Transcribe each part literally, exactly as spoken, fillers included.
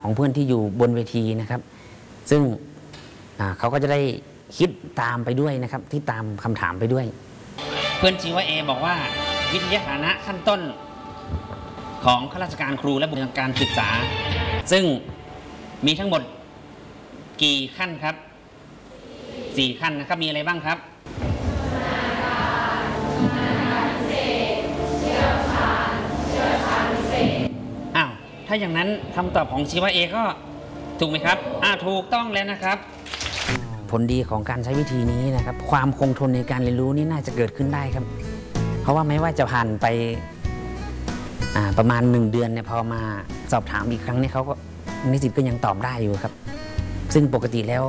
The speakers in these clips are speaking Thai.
ของเพื่อนที่อยู่บนเวทีนะครับซึ่งเขาก็จะได้คิดตามไปด้วยนะครับที่ตามคำถามไปด้วยเพื่อนชีวะเอบอกว่าวิทยาฐานะขั้นต้นของข้าราชการครูและบุคลากรศึกษาซึ่งมีทั้งหมดกี่ขั้นครับสี่ขั้นนะครับมีอะไรบ้างครับอ้าวถ้าอย่างนั้นคำตอบของชีวะเอก็ถูกไหมครับอ่าถูกต้องแล้วนะครับผลดีของการใช้วิธีนี้นะครับความคงทนในการเรียนรู้นี่น่าจะเกิดขึ้นได้ครับเพราะว่าไม่ว่าจะผ่านไปประมาณหนึ่งเดือนเนี่ยพอมาสอบถามอีกครั้งเนี่ยเขาก็นิสิตก็ยังตอบได้อยู่ครับซึ่งปกติแล้ว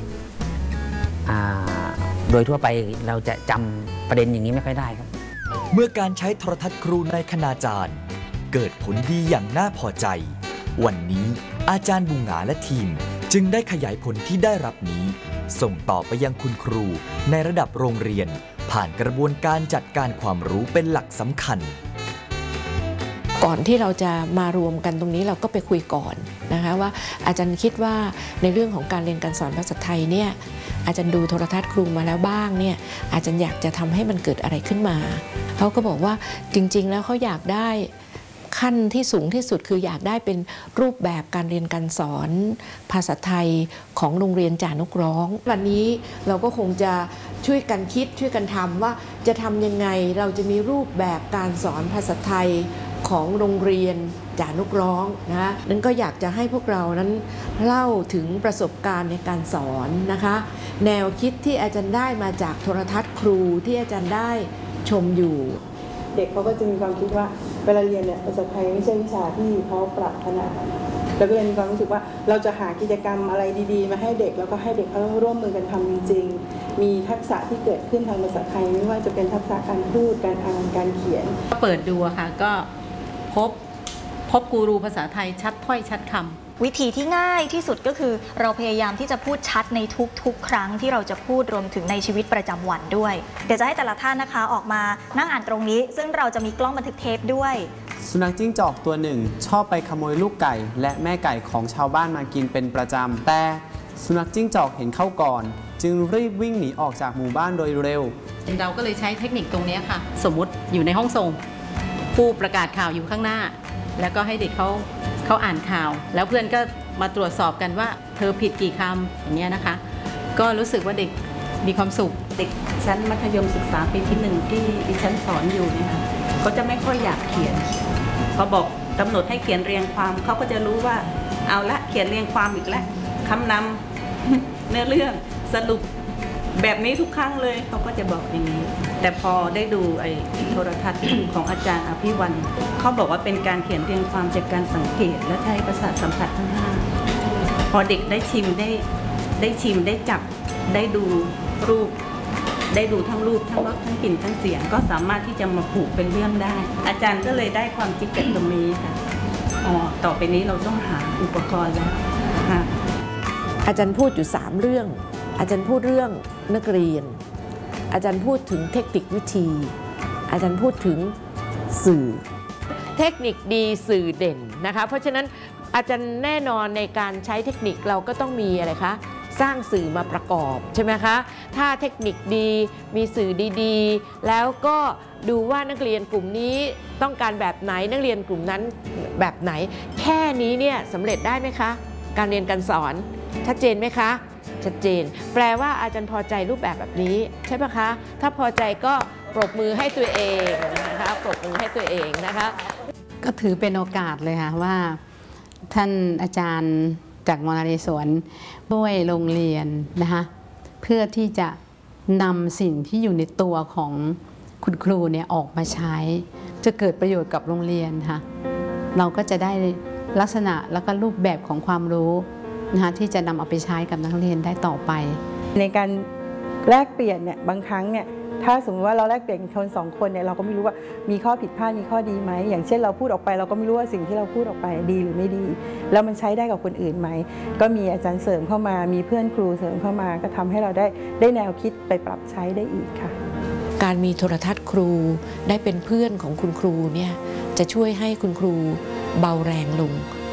โดยทั่วไปเราจะจำประเด็นอย่างนี้ไม่ค่อยได้ครับเมื่อการใช้โทรทัศน์ครูในคณาจารย์เกิดผลดีอย่างน่าพอใจวันนี้อาจารย์บุงหงาและทีมจึงได้ขยายผลที่ได้รับนี้ส่งต่อไปยังคุณครูในระดับโรงเรียนผ่านกระบวนการจัดการความรู้เป็นหลักสำคัญก่อนที่เราจะมารวมกันตรงนี้เราก็ไปคุยก่อนนะคะว่าอาจารย์คิดว่าในเรื่องของการเรียนการสอนภาษาไทยเนี่ยอาจารย์ดูโทรทัศน์ครูมาแล้วบ้างเนี่ยอาจารย์อยากจะทำให้มันเกิดอะไรขึ้นมาเขาก็บอกว่าจริงๆแล้วเขาอยากได้ขั้นที่สูงที่สุดคืออยากได้เป็นรูปแบบการเรียนการสอนภาษาไทยของโรงเรียนจานุเคราะห์วันนี้เราก็คงจะช่วยกันคิดช่วยกันทำว่าจะทำยังไงเราจะมีรูปแบบการสอนภาษาไทยของโรงเรียนจานุเคราะห์นะนั้นก็อยากจะให้พวกเรานั้นเล่าถึงประสบการณ์ในการสอนนะคะแนวคิดที่อาจารย์ได้มาจากโทรทัศน์ครูที่อาจารย์ได้ชมอยู่เด็กเขาก็จะมีความคิดว่าเวลาเรียนเนี่ยภาษาไทยไม่ใช่วิชาที่เขาปรับขนาดนั้นเราก็เลยมีความรู้สึกว่าเราจะหากิจกรรมอะไรดีๆมาให้เด็กแล้วก็ให้เด็กเขาร่วมมือกันทำจริงๆมีทักษะที่เกิดขึ้นทางภาษาไทยไม่ว่าจะเป็นทักษะการพูดการอ่านการเขียนเปิดดูค่ะก็พบพบกูรูภาษาไทยชัดถ้อยชัดคำวิธีที่ง่ายที่สุดก็คือเราพยายามที่จะพูดชัดในทุกๆครั้งที่เราจะพูดรวมถึงในชีวิตประจำวันด้วยเดี๋ยวจะให้แต่ละท่านนะคะออกมานั่งอ่านตรงนี้ซึ่งเราจะมีกล้องบันทึกเทปด้วยสุนัขจิ้งจอกตัวหนึ่งชอบไปขโมยลูกไก่และแม่ไก่ของชาวบ้านมากินเป็นประจำแต่สุนัขจิ้งจอกเห็นเข้าก่อนจึงรีบวิ่งหนีออกจากหมู่บ้านโดยเร็วเราก็เลยใช้เทคนิคตรงนี้ค่ะสมมุติอยู่ในห้องส่งผู้ประกาศข่าวอยู่ข้างหน้าแล้วก็ให้เด็กเขาเขาอ่านข่าวแล้วเพื่อนก็มาตรวจสอบกันว่าเธอผิดกี่คำอย่างเงี้ยนะคะก็รู้สึกว่าเด็กมีความสุขเด็กชั้นมัธยมศึกษาปีที่หนึ่งที่ดิฉันสอนอยู่เนี่ยค่ะเขาจะไม่ค่อยอยากเขียนพอบอกกำหนดให้เขียนเรียงความเขาก็จะรู้ว่าเอาละเขียนเรียงความอีกแล้วคำนำเนื้อเรื่องสรุปแบบนี้ทุกครั้งเลยเขาก็จะบอกอย่างนี้แต่พอได้ดูไอ้โทรทัศน์ของอาจารย์อภิวันเขาบอกว่าเป็นการเขียนเรียงความจากการสังเกตและใช้ประสาทสัมผัสทั้งห้าพอเด็กได้ชิมได้ได้ชิมได้จับได้ดูรูปได้ดูทั้งรูปทั้งรสทั้งกลิ่นทั้งเสียงก็สามารถที่จะมาผูกเป็นเรื่องได้อาจารย์ก็เลยได้ความคิดจากตรงนี้ค่ะอ๋อต่อไปนี้เราต้องหาอุปกรณ์แล้วค่ะอาจารย์พูดอยู่สามเรื่องอาจารย์พูดเรื่องนักเรียนอาจารย์พูดถึงเทคนิควิธีอาจารย์พูดถึงสื่อเทคนิคดีสื่อเด่นนะคะเพราะฉะนั้นอาจารย์แน่นอนในการใช้เทคนิคเราก็ต้องมีอะไรคะสร้างสื่อมาประกอบใช่ไหมคะถ้าเทคนิคดีมีสื่อดีๆแล้วก็ดูว่านักเรียนกลุ่มนี้ต้องการแบบไหนนักเรียนกลุ่มนั้นแบบไหนแค่นี้เนี่ยสำเร็จได้ไหมคะการเรียนการสอนชัดเจนไหมคะชัดเจนแปลว่าอาจารย์พอใจรูปแบบแบบนี้ใช่ปะคะถ้าพอใจก็ปรบมือให้ตัวเองนะคะปรบมือให้ตัวเองนะคะก็ถือเป็นโอกาสเลยค่ะว่าท่านอาจารย์จากมนเรศวรช่วยโรงเรียนนะคะเพื่อที่จะนำสิ่งที่อยู่ในตัวของคุณครูเนี่ยออกมาใช้จะเกิดประโยชน์กับโรงเรียนค่ะเราก็จะได้ลักษณะแล้วก็รูปแบบของความรู้นะคะที่จะนำเอาไปใช้กับนักเรียนได้ต่อไปในการแลกเปลี่ยนเนี่ยบางครั้งเนี่ยถ้าสมมติว่าเราแลกเปลี่ยนคนสองคนเนี่ยเราก็ไม่รู้ว่ามีข้อผิดพลาดมีข้อดีไหมอย่างเช่นเราพูดออกไปเราก็ไม่รู้ว่าสิ่งที่เราพูดออกไปดีหรือไม่ดีแล้วมันใช้ได้กับคนอื่นไหมก็มีอาจารย์เสริมเข้ามามีเพื่อนครูเสริมเข้ามาก็ทำให้เราได้ได้แนวคิดไปปรับใช้ได้อีกค่ะการมีโทรทัศน์ครูได้เป็นเพื่อนของคุณครูเนี่ยจะช่วยให้คุณครูเบาแรงลง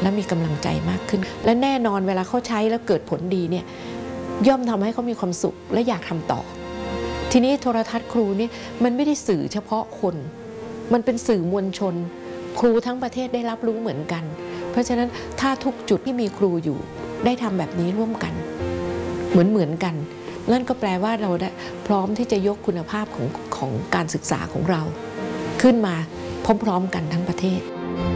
และมีกำลังใจมากขึ้น และแน่นอนเวลาเขาใช้แล้วเกิดผลดีเนี่ยย่อมทำให้เขามีความสุขและอยากทำต่อทีนี้โทรทัศน์ครูนี่มันไม่ได้สื่อเฉพาะคนมันเป็นสื่อมวลชนครูทั้งประเทศได้รับรู้เหมือนกันเพราะฉะนั้นถ้าทุกจุดที่มีครูอยู่ได้ทำแบบนี้ร่วมกันเหมือนเหมือนกันนั่นก็แปลว่าเราได้พร้อมที่จะยกคุณภาพของของการศึกษาของเราขึ้นมาพร้อมๆกันทั้งประเทศ